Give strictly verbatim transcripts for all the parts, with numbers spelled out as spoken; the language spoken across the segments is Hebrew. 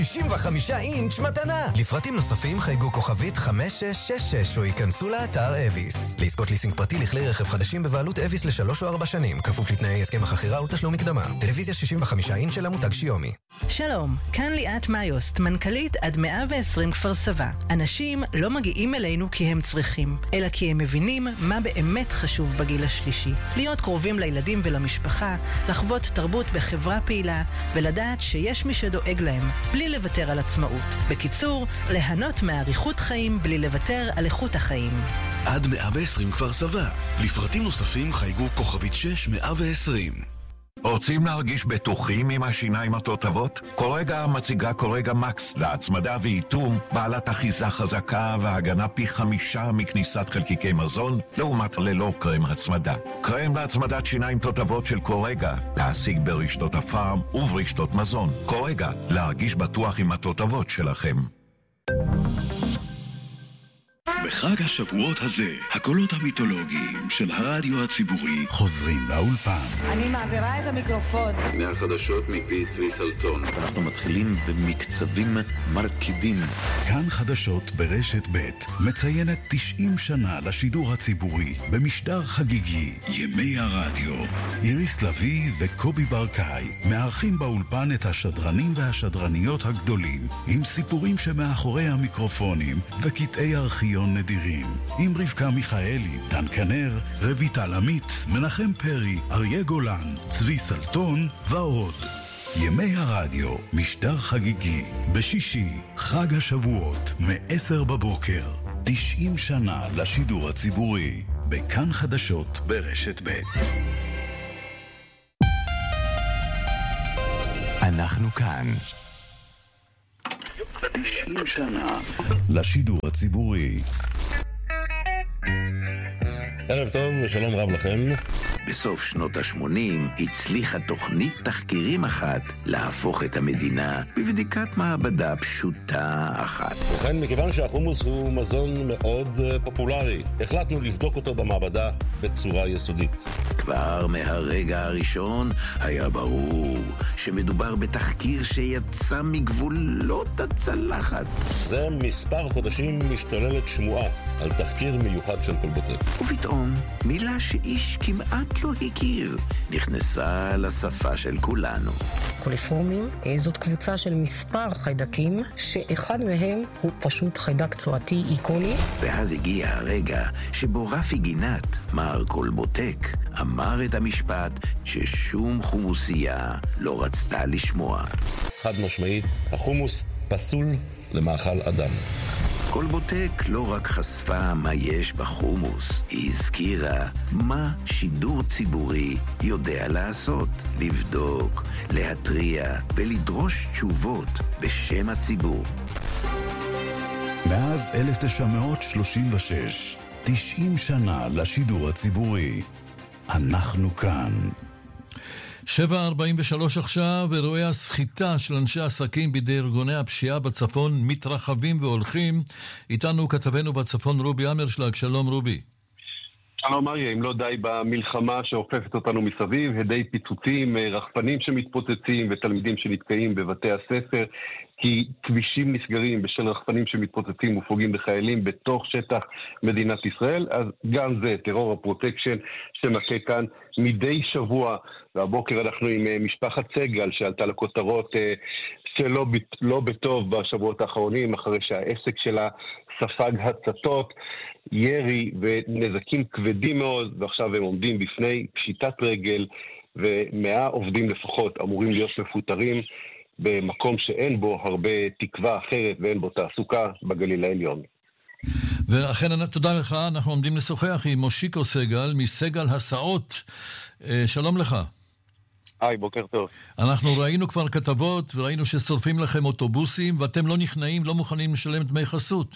שישים וחמישה אינץ' מתנה. לפרטים נוספים חייגו כוכבית חמש שש שש שש או ייכנסו לאתר אביס. לעסקות ליסינג פרטי לכלי רכב חדשים בבעלות אביס לשלוש או ארבע שנים, כפוף לתנאי הסכם החכירה ותשלום מקדמה. טלוויזיה שישים וחמישה אינץ' של המותג שיומי. שלום, כאן ליאת מאיוסט, מנכ"לית עד מאה ועשרים כפר סבא. אנשים לא מגיעים אלינו כי הם צריכים, אלא כי הם מבינים מה באמת חשוב בגיל השלישי. להיות קרובים לילדים ולמשפחה, לחוות תרבות בחברה פעילה, ולדעת שיש מי שדואג להם, בלי לוותר על עצמאות. בקיצור, ליהנות מאריכות חיים בלי לוותר על איכות החיים. עד מאה ועשרים כפר סבא. לפרטים נוספים חייגו כוכבית שש מאה ועשרים. רוצים להרגיש בטוחים עם השיניים התותבות? קורגה מציגה קורגה מקס להצמדה ואיתום, בעלת אחיזה חזקה והגנה פי חמישה מכניסת חלקיקי מזון, לעומת ללא קרם הצמדה. קרם להצמדת שיניים תותבות של קורגה, להשיג ברשתות הפארם וברשתות מזון. קורגה, להרגיש בטוח עם התותבות שלכם. בחג השבועות הזה, הקולות המיתולוגיים של הרדיו הציבורי חוזרים לאולפן. אני מעבירה את המיקרופון. מהחדשות מפי צבי סלצון. אנחנו מתחילים במקצבים מרקידים. כאן חדשות ברשת ב' מציינת תשעים שנה לשידור הציבורי במשדר חגיגי. ימי הרדיו. איריס לוי וקובי ברקאי מארחים באולפן את השדרנים והשדרניות הגדולים עם סיפורים שמאחורי המיקרופונים וקטעי ארכיון נדירים. עם רבקה מיכאלי, דן כנר, רויטל עמית, מנחם פרי, אריה גולן, צבי סלטון ועוד. ימי הרדיו, משדר חגיגי, בשישי, חג השבועות, מ-עשר בבוקר. תשעים שנה לשידור הציבורי, בכאן חדשות ברשת ב'. אנחנו כאן. תשעים שנה לשידור הציבורי. ערב טוב ושלום רב לכם. בסוף שנות ה-שמונים הצליחה תוכנית תחקירים אחת להפוך את המדינה בבדיקת מעבדה פשוטה אחת. ובכן, מכיוון שהחומוס הוא מזון מאוד פופולרי, החלטנו לבדוק אותו במעבדה בצורה יסודית. כבר מהרגע הראשון היה ברור שמדובר בתחקיר שיצא מגבולות הצלחת. זה מספר חודשים משתוללת שמועה על תחקיר מיוחד של קולבוטק. ופתאום מילה שאיש כמעט לא הכיר נכנסה לשפה של כולנו. קוליפורמים זאת קבוצה של מספר חיידקים שאחד מהם הוא פשוט חיידק צואתי איקוני. ואז הגיע הרגע שבו רפי גינת, מר קולבוטק, אמר את המשפט ששום חומוסייה לא רצתה לשמוע. חד משמעית, החומוס פסול למאכל אדם. קולבוטק לא רק חשפה מה יש בחומוס, היא הזכירה מה שידור ציבורי יודע לעשות, לבדוק, להתריע ולדרוש תשובות בשם הציבור. מאז אלף תשע מאות שלושים ושש, תשעים שנה לשידור הציבורי. אנחנו כאן. שבע ארבעים ושלוש עכשיו, אירועי הסחיטה של אנשי עסקים בידי ארגוני הפשיעה בצפון מתרחבים והולכים. איתנו כתבנו בצפון רובי אמרשלג. שלום רובי. שלום אריה, אם לא די במלחמה שהופפת אותנו מסביב, הדי פיצוצים, רחפנים שמתפוצצים ותלמידים שנתקעים בבתי הספר, כי כבישים נסגרים בשל רחפנים שמתפוצצים ופוגעים בחיילים בתוך שטח מדינת ישראל. אז גם זה טרור הפרוטקשן שמכה כאן מדי שבוע, והבוקר אנחנו עם משפחת סגל שעלתה לכותרות שלא לא בטוב בשבועות האחרונים, אחרי שהעסק שלה ספג הצתות, ירי ונזקים כבדים מאוד, ועכשיו הם עומדים בפני פשיטת רגל, ומאה עובדים לפחות אמורים להיות מפוטרים במקום שאין בו הרבה תקווה אחרת ואין בו תעסוקה בגליל העליון. ואכן, תודה לך, אנחנו עומדים לשוחח עם מושיקו סגל מסגל הסעות. שלום לך. היי, בוקר טוב. אנחנו ראינו כבר כתבות וראינו ששורפים לכם אוטובוסים ואתם לא נכנעים, לא מוכנים לשלם דמי חסות.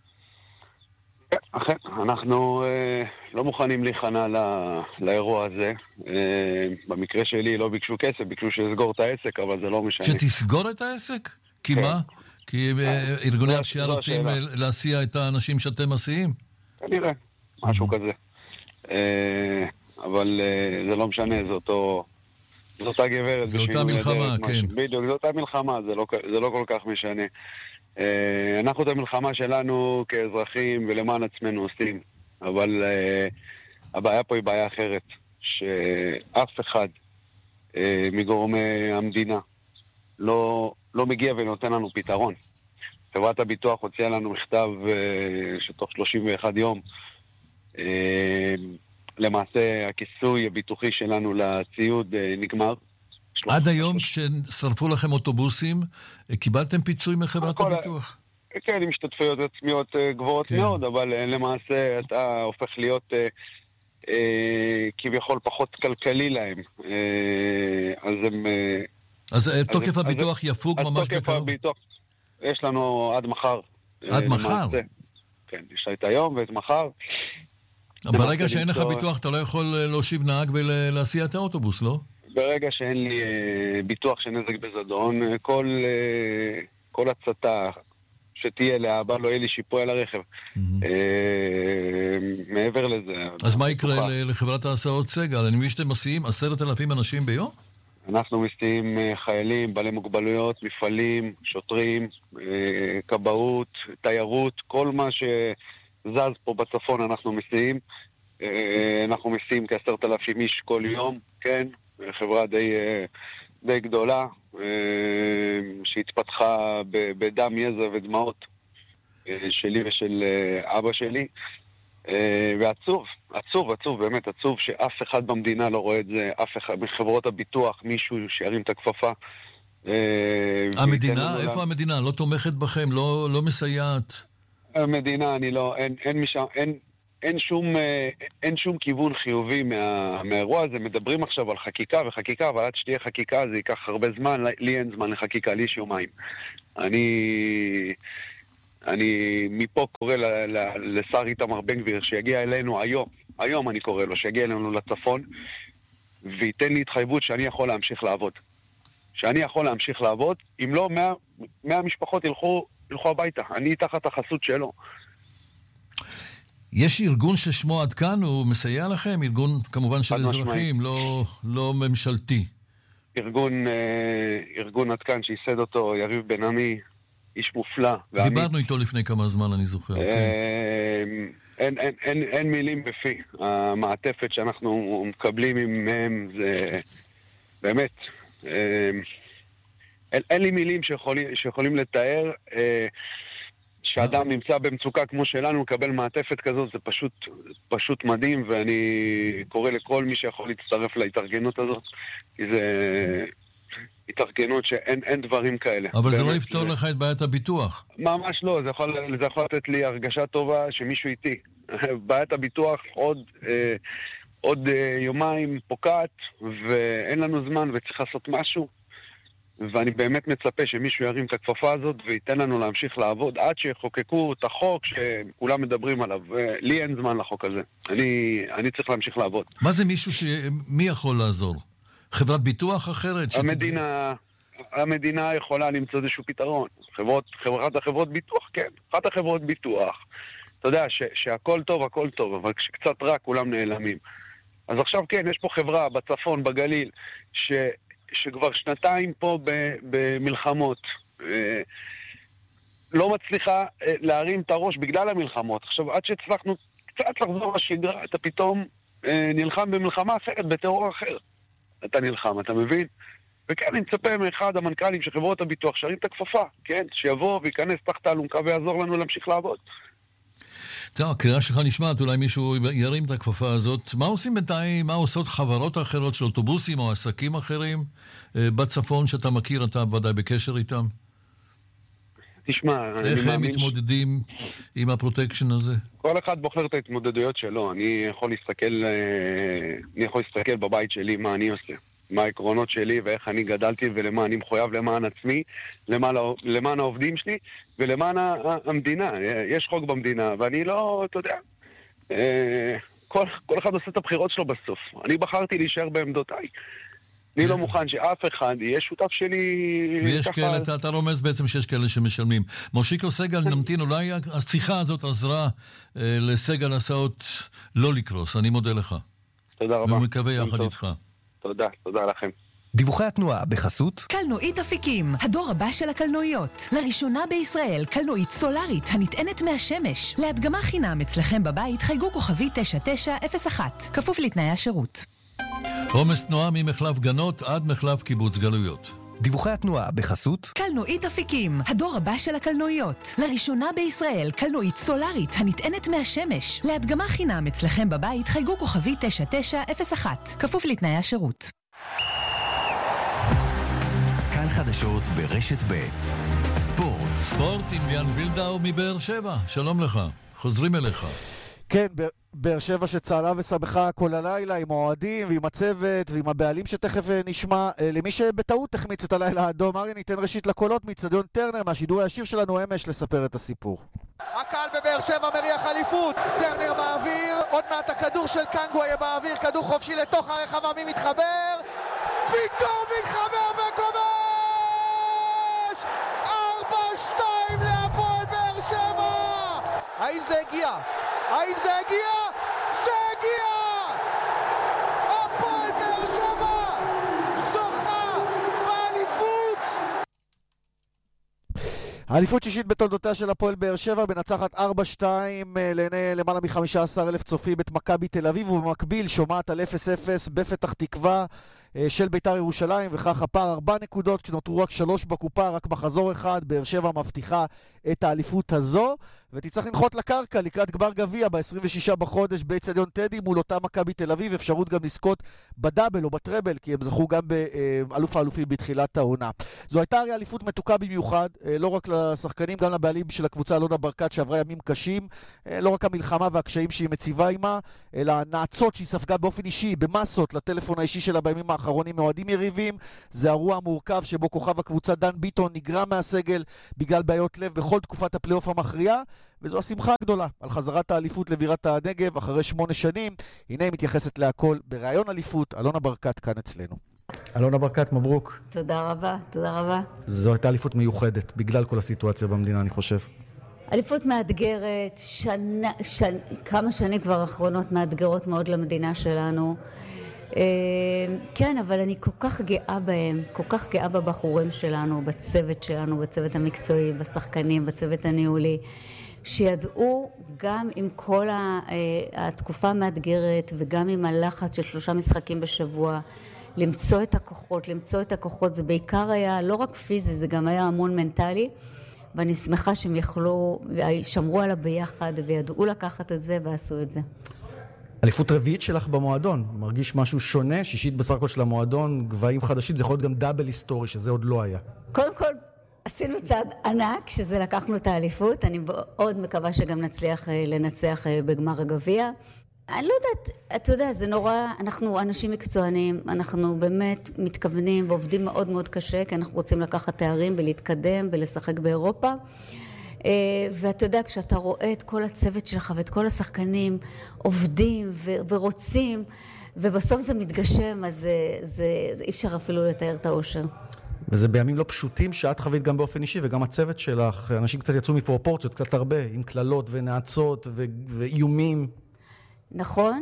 אכן, אנחנו אה, לא מוכנים להיכנע לא, לאירוע הזה. אה, במקרה שלי לא ביקשו כסף, ביקשו שיסגור את העסק, אבל זה לא משנה. שתסגור את העסק? כי כן. מה? כי ארגוני הפשיעה רוצים להסיע את האנשים שאתם מסיעים? כנראה, משהו כזה. אבל זה לא משנה, זה אותו זו אותה גברת. זו אותה מלחמה, כן. בדיוק, זו אותה מלחמה, זה לא, זה לא כל כך משנה. אנחנו את המלחמה שלנו כאזרחים ולמען עצמנו עושים, אבל הבעיה פה היא בעיה אחרת, שאף אחד מגורמי המדינה לא, לא מגיע ונותן לנו פתרון. חברת הביטוח הוציאה לנו מכתב שתוך שלושים ואחד יום, למעשה הכיסוי הביטוחי שלנו לציוד נגמר. עד היום כששרפו לכם אוטובוסים, קיבלתם פיצוי מחברת הביטוח? כן, עם השתתפויות עצמיות גבוהות מאוד, אבל למעשה אתה הופך להיות כביכול פחות כלכלי להם. אז הם... אז תוקף הביטוח יפוג ממש בקרוב? יש לנו עד מחר. עד מחר? כן, יש את היום ואת מחר. ברגע שאין לך ביטוח אתה לא יכול להושיב נהג ולהסיע את האוטובוס, לא? ברגע שאין לי ביטוח של נזק בזדון, כל, כל הצטה שתהיה לאבא לא יהיה לי שיפוי על הרכב. מעבר לזה... אז מה יקרה לחברת ההסעות סגל? אני מבין שאתם מסיעים עשרת אלפים אנשים ביום? אנחנו מסיעים חיילים, בעלי מוגבלויות, מפעלים, שוטרים, כבאות, תיירות, כל מה שזז פה בצפון אנחנו מסיעים. אנחנו מסיעים כעשרת אלפים איש כל יום, כן? חברה די, די גדולה, שהתפתחה בדם, יזע ודמעות שלי ושל אבא שלי. ועצוב, עצוב, עצוב, באמת עצוב שאף אחד במדינה לא רואה את זה, אף אחד מחברות הביטוח, מישהו שירים את הכפפה. המדינה? איפה המדינה? לא תומכת בכם? לא, לא מסייעת? המדינה, אני לא, אין, אין משם, אין, אין שום, אין שום כיוון חיובי מה, מהאירוע הזה. מדברים עכשיו על חקיקה וחקיקה, אבל עד שתהיה חקיקה זה ייקח הרבה זמן, לי אין זמן לחקיקה, לי יש יומיים. אני... אני מפה קורא ל- ל- לשר איתמר בן גביר שיגיע אלינו היום, היום אני קורא לו, שיגיע אלינו לצפון וייתן לי התחייבות שאני יכול להמשיך לעבוד. שאני יכול להמשיך לעבוד, אם לא, מאה, מאה משפחות ילכו, ילכו הביתה. אני תחת החסות שלו. יש ארגון ששמו עד כאן, הוא מסייע לכם? ארגון כמובן של אזרחים, לא, לא ממשלתי. ארגון, ארגון עד כאן שיסד אותו יריב בן עמי, איש מופלא. דיברנו איתו לפני כמה זמן, אני זוכר. אין, אין, אין, אין מילים בפי. המעטפת שאנחנו מקבלים מהם זה באמת, אין, אין לי מילים שיכולים, שיכולים לתאר שאדם נמצא במצוקה כמו שלנו, לקבל מעטפת כזאת, זה פשוט, פשוט מדהים, ואני קורא לכל מי שיכול להצטרף להתארגנות הזאת, כי זה... התארגנות שאין אין דברים כאלה. אבל זה לא יפתור לך את בעיית הביטוח. ממש לא, זה יכול, זה יכול לתת לי הרגשה טובה שמישהו איתי. בעיית הביטוח עוד, אה, עוד אה, יומיים פוקעת, ואין לנו זמן וצריך לעשות משהו, ואני באמת מצפה שמישהו ירים את הכפפה הזאת וייתן לנו להמשיך לעבוד עד שיחוקקו את החוק שכולם מדברים עליו. לי אין זמן לחוק הזה. אני, אני צריך להמשיך לעבוד. מה זה מישהו ש... מי יכול לעזור? חברת ביטוח אחרת? המדינה, המדינה יכולה למצוא איזשהו פתרון. חברות, חברת החברות ביטוח, כן. אחת החברות ביטוח. אתה יודע, ש, שהכל טוב, הכל טוב, אבל כשקצת רע, כולם נעלמים. אז עכשיו כן, יש פה חברה בצפון, בגליל, ש, שכבר שנתיים פה ב, במלחמות, לא מצליחה להרים את הראש בגלל המלחמות. עכשיו, עד שהצלחנו קצת לחזור לשגרה, אתה פתאום נלחם במלחמה אחרת, בטרור אחר. אתה נלחם, אתה מבין? וכן, אני מצפה מאחד המנכ"לים של חברות הביטוח, שרים את הכפפה, כן? שיבוא וייכנס תחת האלונקה ויעזור לנו להמשיך לעבוד. טוב, הקריאה שלך נשמעת, אולי מישהו ירים את הכפפה הזאת. מה עושים בינתיים, מה עושות חברות אחרות של אוטובוסים או עסקים אחרים בצפון שאתה מכיר, אתה ודאי בקשר איתם? תשמע, איך הם מתמודדים עם הפרוטקשן הזה? כל אחד בוחר את ההתמודדויות שלו. אני יכול להסתכל, אני יכול להסתכל בבית שלי מה אני עושה, מה העקרונות שלי ואיך אני גדלתי ולמה אני מחויב למען עצמי, למען, למען העובדים שלי ולמען המדינה. יש חוק במדינה ואני לא, אתה יודע, כל, כל אחד עושה את הבחירות שלו בסוף. אני בחרתי להישאר בעמדותיי. אני לא מוכן שאף אחד יהיה שותף שלי... ויש כאלה, אתה, אתה רומז בעצם שיש כאלה שמשלמים. מושיקו סגל, נמתין, אולי השיחה הזאת עזרה אה, לסגל הסעות לא לקרוס. אני מודה לך. תודה רבה. ומקווה יחד איתך. תודה, תודה לכם. דיווחי התנועה בחסות קלנועית אפיקים, הדור הבא של הקלנועיות. לראשונה בישראל, קלנועית סולארית הנטענת מהשמש. להדגמה חינם אצלכם בבית, חייגו כוכבי תשע תשע אפס אחת. כפוף לתנאי השירות. עומס תנועה ממחלף גנות עד מחלף קיבוץ גלויות. דיווחי התנועה בחסות קלנועית אפיקים, הדור הבא של הקלנועיות. לראשונה בישראל, קלנועית סולארית הנטענת מהשמש. להדגמה חינם אצלכם בבית, חייגו כוכבי תשע תשע אפס אחת. כפוף לתנאי השירות. כאן חדשות ברשת ב' ספורט. ספורט עם יאן וילדאו מבאר שבע. שלום לך, חוזרים אליך. כן, באר שבע שצהלה ושמחה כל הלילה עם האוהדים ועם הצוות ועם הבעלים שתכף נשמע. למי שבטעות החמיץ את הלילה האדום, ארי, ניתן ראשית לקולות מאצטדיון טרנר מהשידור הישיר שלנו אמש לספר את הסיפור. הקהל בבאר שבע מריח אליפות, טרנר באוויר, עוד מעט הכדור של קנגו יהיה באוויר, כדור חופשי לתוך הרחבה, מי מתחבר? ויטור מתחבר וכובש! ארבע שתיים להפועל באר שבע! האם זה הגיע? האם זה הגיע? זה הגיע! הפועל באר שבע זוכה באליפות! האליפות שישית בתולדותיה של הפועל באר שבע, מנצחת ארבע שתיים לעיני למעלה מ-חמישה עשר אלף צופים את מכבי תל אביב, ובמקביל שומעת על אפס אפס בפתח תקווה של ביתר ירושלים, וכך הפער ארבע נקודות כשנותרו רק שלוש בקופה, רק מחזור אחד. באר שבע מבטיחה את האליפות הזו, ותצטרך לנחות לקרקע לקראת גמר גביע ב-עשרים ושישה בחודש באצטדיון טדי מול אותה מכבי תל אביב. אפשרות גם לזכות בדאבל או בטראבל, כי הם זכו גם באלוף האלופים בתחילת העונה. זו הייתה הרי אליפות מתוקה במיוחד, לא רק לשחקנים, גם לבעלים של הקבוצה אלונה ברקת שעברה ימים קשים, לא רק המלחמה והקשיים שהיא מציבה עימה, אלא הנעצות שהיא ספגה באופן אישי במסות לטלפון האישי שלה בימים האחרונים מאוהדים יריבים. זה אירוע מורכב שבו כוכב הקבוצה דן ביטון נגרע מהסגל בגלל בעיות לב בכל תקופת הפלייאוף המכריע, וזו השמחה הגדולה על חזרת האליפות לבירת הנגב אחרי שמונה שנים. הנה היא מתייחסת להכל בראיון אליפות. אלונה ברקת כאן אצלנו. אלונה ברקת, מברוק. תודה רבה, תודה רבה. זו הייתה אליפות מיוחדת בגלל כל הסיטואציה במדינה, אני חושב. אליפות מאתגרת, שנה, שנ... כמה שנים כבר האחרונות מאתגרות מאוד למדינה שלנו. כן, אבל אני כל כך גאה בהם, כל כך גאה בבחורים שלנו, בצוות שלנו, בצוות המקצועי, בשחקנים, בצוות הניהולי, שידעו גם עם כל התקופה המאתגרת וגם עם הלחץ של שלושה משחקים בשבוע, למצוא את הכוחות, למצוא את הכוחות. זה בעיקר היה לא רק פיזי, זה גם היה המון מנטלי, ואני שמחה שהם יכלו, שמרו עליו ביחד וידעו לקחת את זה ועשו את זה. אליפות רביעית שלך במועדון, מרגיש משהו שונה, שישית בסך הכל של המועדון, גבהים חדשים, זה יכול להיות גם דאבל היסטורי, שזה עוד לא היה. קודם כל, עשינו צעד ענק, שזה לקחנו את האליפות, אני מאוד מקווה שגם נצליח לנצח בגמר הגביע. אני לא יודעת, אתה יודע, זה נורא, אנחנו אנשים מקצוענים, אנחנו באמת מתכוונים ועובדים מאוד מאוד קשה, כי אנחנו רוצים לקחת תארים ולהתקדם ולשחק באירופה. ואתה יודע, כשאתה רואה את כל הצוות שלך ואת כל השחקנים עובדים ו- ורוצים, ובסוף זה מתגשם, אז זה, זה, זה אי אפשר אפילו לתאר את האושר. וזה בימים לא פשוטים שאת חווית גם באופן אישי, וגם הצוות שלך, אנשים קצת יצאו מפרופורציות, קצת הרבה, עם כללות ונעצות ו- ואיומים. נכון,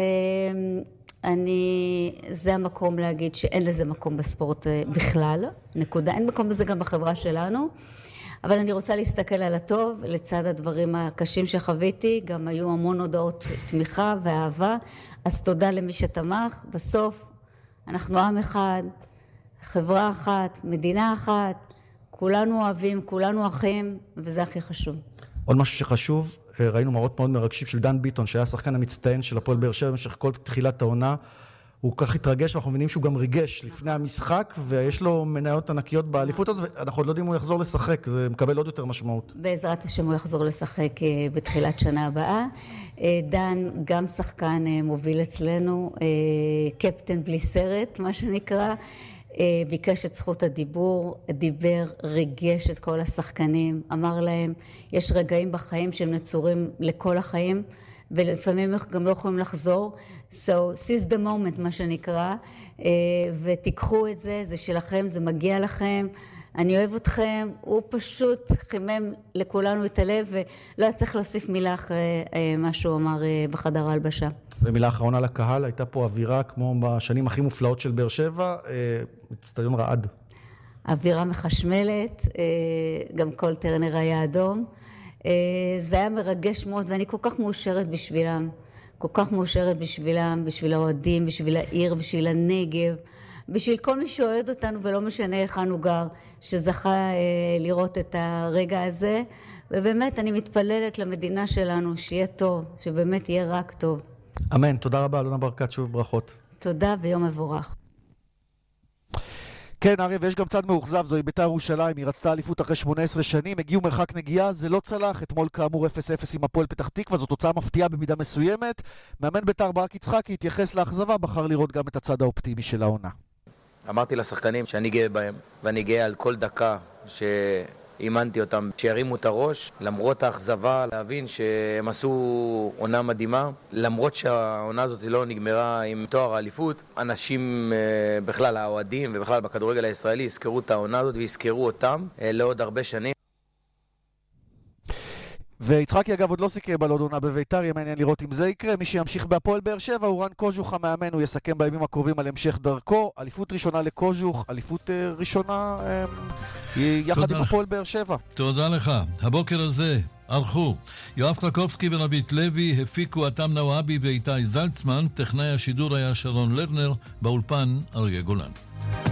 אני, זה המקום להגיד שאין לזה מקום בספורט בכלל, נקודה, אין מקום בזה גם בחברה שלנו, אבל אני רוצה להסתכל על הטוב, לצד הדברים הקשים שחוויתי, גם היו המון הודעות תמיכה ואהבה, אז תודה למי שתמך. בסוף אנחנו עם אחד, חברה אחת, מדינה אחת, כולנו אוהבים, כולנו אחים, וזה הכי חשוב. עוד משהו שחשוב, ראינו מראות מאוד מרגשים של דן ביטון, שהיה השחקן המצטיין של הפועל באר שבע במשך כל תחילת העונה. הוא כך התרגש, ואנחנו מבינים שהוא גם ריגש לפני המשחק, ויש לו מניות ענקיות באליפות הזאת, ואנחנו עוד לא יודעים אם הוא יחזור לשחק, זה מקבל עוד יותר משמעות. בעזרת השם הוא יחזור לשחק בתחילת שנה הבאה. דן גם שחקן מוביל אצלנו, קפטן בלי סרט, מה שנקרא, ביקש את זכות הדיבור, דיבר, ריגש את כל השחקנים, אמר להם, יש רגעים בחיים שהם נצורים לכל החיים, ולפעמים גם לא יכולים לחזור, so seize the moment מה שנקרא, ותיקחו את זה, זה שלכם, זה מגיע לכם, אני אוהב אתכם, הוא פשוט חימם לכולנו את הלב, ולא היה צריך להוסיף מילה אחרי מה שהוא אמר בחדר ההלבשה. ומילה אחרונה לקהל, הייתה פה אווירה כמו בשנים הכי מופלאות של באר שבע, אצטדיון רעד. אווירה מחשמלת, גם כל טרנר היה אדום. זה היה מרגש מאוד, ואני כל כך מאושרת בשבילם. כל כך מאושרת בשבילם, בשביל האוהדים, בשביל העיר, בשביל הנגב, בשביל כל מי שאוהד אותנו ולא משנה איך אנו גר, שזכה אה, לראות את הרגע הזה. ובאמת אני מתפללת למדינה שלנו שיהיה טוב, שבאמת יהיה רק טוב. אמן, תודה רבה אלונה ברקת, שוב ברכות. תודה ויום מבורך. כן, ארי, ויש גם צד מאוכזב, זוהי בית"ר ירושלים, היא רצתה אליפות אחרי שמונה עשרה שנים, הגיעו מרחק נגיעה, זה לא צלח, אתמול כאמור אפס אפס עם הפועל פתח תקווה, זו תוצאה מפתיעה במידה מסוימת. מאמן בית"ר ברק יצחקי התייחס לאכזבה, בחר לראות גם את הצד האופטימי של העונה. אמרתי לשחקנים שאני גאה בהם, ואני גאה על כל דקה שאימנתי אותם, שירימו את הראש, למרות האכזבה, להבין שהם עשו עונה מדהימה, למרות שהעונה הזאת לא נגמרה עם תואר האליפות, אנשים בכלל, האוהדים ובכלל בכדורגל הישראלי, יזכרו את העונה הזאת ויזכרו אותם לעוד הרבה שנים. ויצחקי אגב עוד לא סיכם על עוד עונה בביתר, יהיה מעניין לראות אם זה יקרה. מי שימשיך בהפועל באר שבע הוא רן קוז'וך המאמן, הוא יסכם בימים הקרובים על המשך דרכו. אליפות ראשונה לקוז'וך, אליפות ראשונה יחד עם הפועל באר שבע. תודה לך. הבוקר הזה ערכו יואב קלקובסקי ורבית לוי, הפיקו אתם נוואבי ואיתי זלצמן, טכנאי השידור היה שרון לרנר, באולפן אריה גולן.